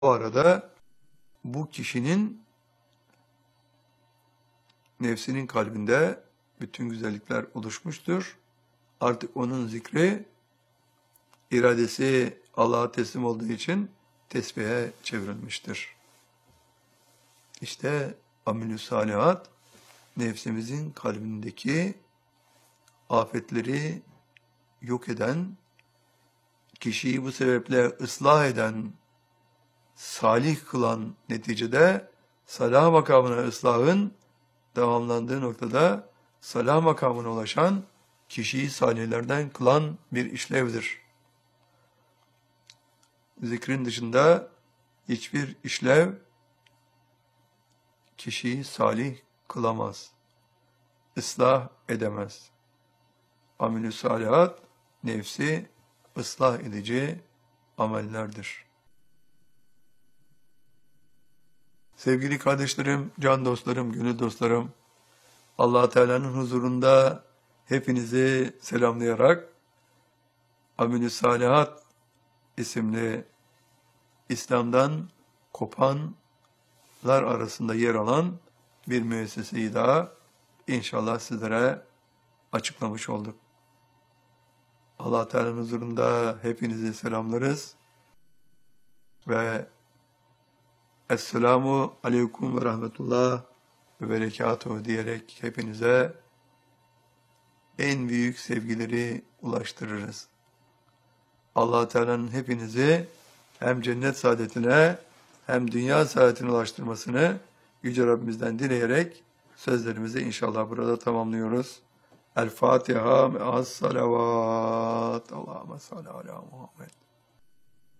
Bu arada bu kişinin nefsinin kalbinde bütün güzellikler oluşmuştur. Artık onun zikri, iradesi Allah'a teslim olduğu için tesbihe çevrilmiştir. İşte amel-ü salihat, nefsimizin kalbindeki afetleri yok eden, kişiyi bu sebeple ıslah eden, salih kılan, neticede salah makamına ıslahın devamlandığı noktada salah makamına ulaşan, kişiyi salihlerden kılan bir işlevdir. Zikrin dışında hiçbir işlev kişiyi salih kılamaz, ıslah edemez. Amel-i salihat, nefsi ıslah edici amellerdir. Sevgili kardeşlerim, can dostlarım, gönül dostlarım, Allah Teala'nın huzurunda hepinizi selamlayarak Amel-i Salihat isimli İslam'dan kopanlar arasında yer alan bir müesseseyi daha inşallah sizlere açıklamış olduk. Allah Teala'nın huzurunda hepinizi selamlarız ve Esselamu Aleyküm ve Rahmetullah ve Berekatuhu diyerek hepinize en büyük sevgileri ulaştırırız. Allah Teala'nın hepinizi hem cennet saadetine hem dünya saadetine ulaştırmasını Yüce Rabbimizden dileyerek sözlerimizi inşallah burada tamamlıyoruz. El Fatiha me'as salavat. Allahümme salli ala Muhammed.